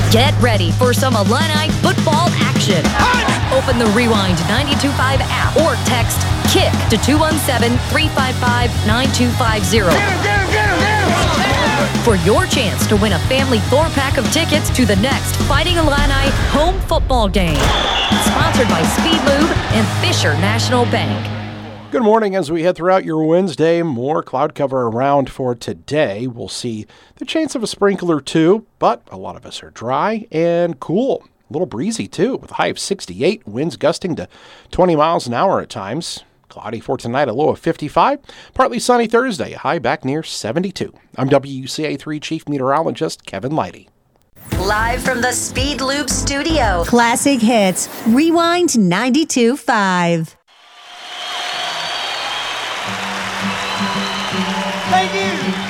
Get ready for some Illini football action. Open the Rewind 92.5 app or text KICK to 217-355-9250 for your chance to win a family 4-pack of tickets to the next Fighting Illini home football game. Sponsored by Speed Lube and Fisher National Bank. Good morning. As we head throughout your Wednesday, more cloud cover around for today. We'll see the chance of a sprinkle or two, but a lot of us are dry and cool. A little breezy, too, with a high of 68, winds gusting to 20 miles an hour at times. Cloudy for tonight, a low of 55. Partly sunny Thursday, a high back near 72. I'm WUCA3 Chief Meteorologist Kevin Leidy. Live from the Speed Loop studio. Classic hits. Rewind 92.5. Thank you.